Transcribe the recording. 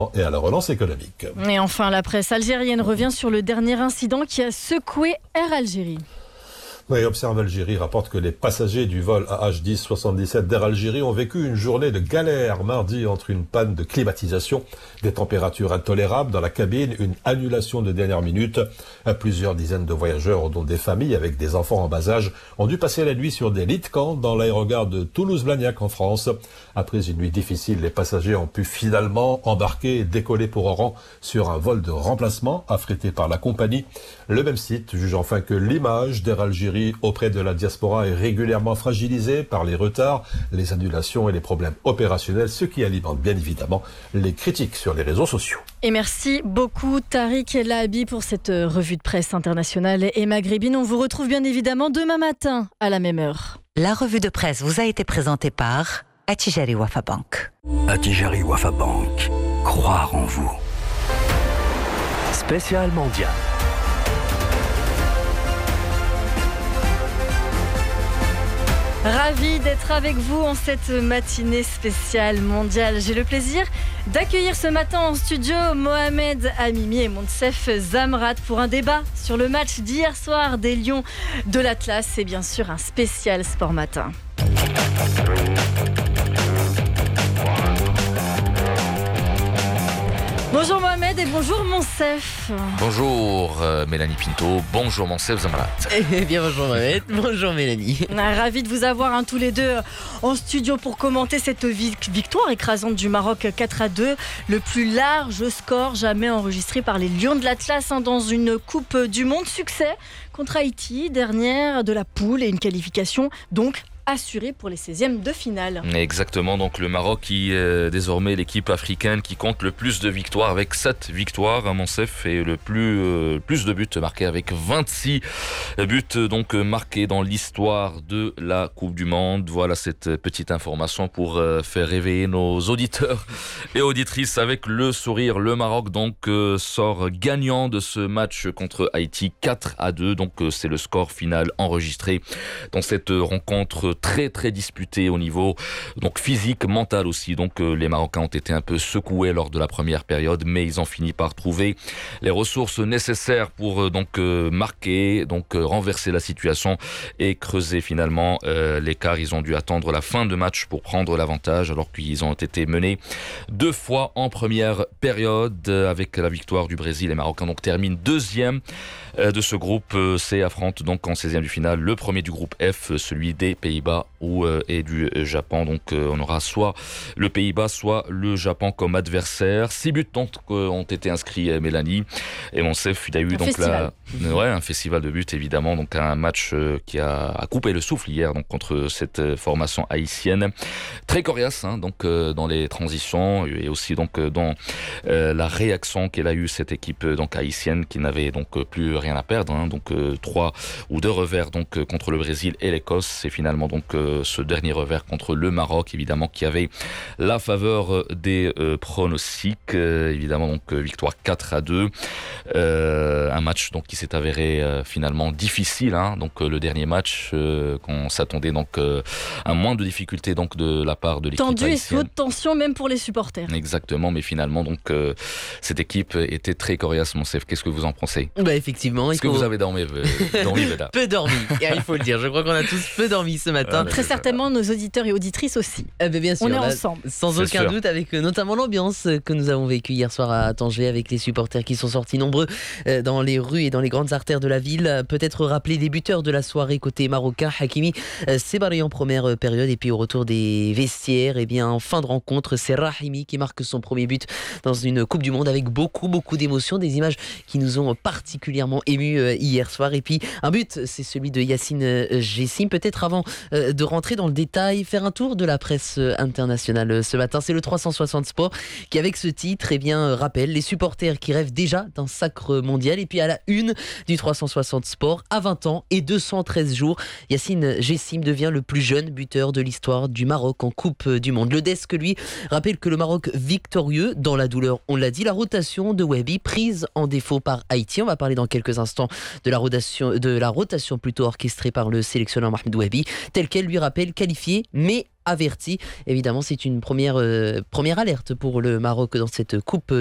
et à la relance économique. Et enfin, la presse algérienne revient sur le dernier incident qui a secoué Air Algérie. Oui, Observe Algérie rapporte que les passagers du vol AH10-77 d'Air Algérie ont vécu une journée de galère mardi entre une panne de climatisation, des températures intolérables dans la cabine, une annulation de dernière minute. Plusieurs dizaines de voyageurs, dont des familles avec des enfants en bas âge, ont dû passer la nuit sur des lits de camp dans l'aérogare de Toulouse-Blagnac en France. Après une nuit difficile, les passagers ont pu finalement embarquer et décoller pour Oran sur un vol de remplacement affrété par la compagnie. Le même site juge enfin que l'image d'Air Algérie auprès de la diaspora est régulièrement fragilisée par les retards, les annulations et les problèmes opérationnels, ce qui alimente bien évidemment les critiques sur les réseaux sociaux. Et merci beaucoup Tariq Lahabi pour cette revue de presse internationale et maghrébine. On vous retrouve bien évidemment demain matin à la même heure. La revue de presse vous a été présentée par Attijari Wafa Bank. Attijari Wafa Bank. Croire en vous. Spécial mondial. Ravi d'être avec vous en cette matinée spéciale mondiale. J'ai le plaisir d'accueillir ce matin en studio Mohamed Amimi et Monsef Zamrat pour un débat sur le match d'hier soir des Lions de l'Atlas. C'est bien sûr un spécial Sport Matin. Bonjour Mohamed et bonjour Monsef. Bonjour Mélanie Pinto, bonjour Monsef Zamrat. Eh bien bonjour Mohamed, bonjour Mélanie. Ravi de vous avoir tous les deux en studio pour commenter cette victoire écrasante du Maroc 4-2. Le plus large score jamais enregistré par les Lions de l'Atlas dans une Coupe du Monde. Succès contre Haïti, dernière de la poule et une qualification donc assuré pour les 16e de finale. Exactement, donc le Maroc qui est désormais l'équipe africaine qui compte le plus de victoires avec 7 victoires à Monsef et le plus de buts marqués avec 26 buts donc marqués dans l'histoire de la Coupe du Monde. Voilà cette petite information pour faire réveiller nos auditeurs et auditrices avec le sourire. Le Maroc donc sort gagnant de ce match contre Haïti 4-2, donc c'est le score final enregistré dans cette rencontre très disputée au niveau donc physique, mental aussi. Donc les Marocains ont été un peu secoués lors de la première période, mais ils ont fini par trouver les ressources nécessaires pour marquer, renverser la situation et creuser finalement l'écart. Ils ont dû attendre la fin de match pour prendre l'avantage alors qu'ils ont été menés 2 fois en première période. Avec la victoire du Brésil, les Marocains donc terminent 2e de ce groupe C, affronte donc en 16e de finale le premier du groupe F, celui des Pays-Bas et du Japon. Donc on aura soit le Pays-Bas, soit le Japon comme adversaire. 6 buts ont été inscrits, Mélanie. Et Monsef, il a eu donc un festival de buts évidemment. Donc un match qui a coupé le souffle hier donc contre cette formation haïtienne. Très coriace dans les transitions et aussi donc dans la réaction qu'elle a eue cette équipe donc haïtienne qui n'avait donc plus rien à perdre. Donc 3 ou 2 revers donc contre le Brésil et l'Écosse. Et finalement donc ce dernier revers contre le Maroc évidemment qui avait la faveur des pronostics. Évidemment donc victoire 4-2. Un match donc qui s'est avéré finalement difficile. Donc le dernier match qu'on s'attendait donc à moins de difficultés donc de la part de l'équipe tendu haïtienne. et sous tension même pour les supporters. Exactement, mais finalement donc cette équipe était très coriace. Monsef, qu'est-ce que vous en pensez? Effectivement. Est-ce que vous avez dormi là? Peu dormi, il faut le dire. Je crois qu'on a tous peu dormi ce matin. Très certainement nos auditeurs et auditrices aussi. Bien sûr, on est ensemble. Sans aucun doute, avec notamment l'ambiance que nous avons vécue hier soir à Tanger avec les supporters qui sont sortis nombreux dans les rues et dans les grandes artères de la ville. Peut-être rappeler les buteurs de la soirée côté marocain. Hakimi Sebari en première période et puis au retour des vestiaires, en fin de rencontre, c'est Rahimi qui marque son premier but dans une Coupe du Monde avec beaucoup d'émotions, des images qui nous ont particulièrement émus hier soir. Et puis un but, c'est celui de Yacine Jessim. Peut-être avant de rentrer dans le détail, faire un tour de la presse internationale ce matin. C'est le 360 Sport qui, avec ce titre, rappelle les supporters qui rêvent déjà d'un sacre mondial. Et puis à la une du 360 Sport, à 20 ans et 213 jours, Yacine Jessim devient le plus jeune buteur de l'histoire du Maroc en Coupe du Monde. Le desk, lui, rappelle que le Maroc victorieux dans la douleur, on l'a dit, la rotation de Wahbi prise en défaut par Haïti. On va parler dans quelques instants de la rotation plutôt orchestrée par le sélectionneur Mohamed Wahbi, telle qu'elle lui rappelle qualifiée, mais averti. Évidemment, c'est une première alerte pour le Maroc dans cette Coupe